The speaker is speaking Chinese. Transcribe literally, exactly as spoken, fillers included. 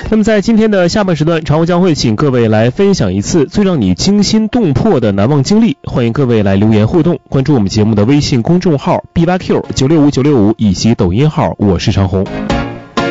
那么在今天的下半时段，常务将会请各位来分享一次最让你惊心动魄的难忘经历，欢迎各位来留言互动，关注我们节目的微信公众号 B 八 Q 九六五九六五以及抖音号我是长红。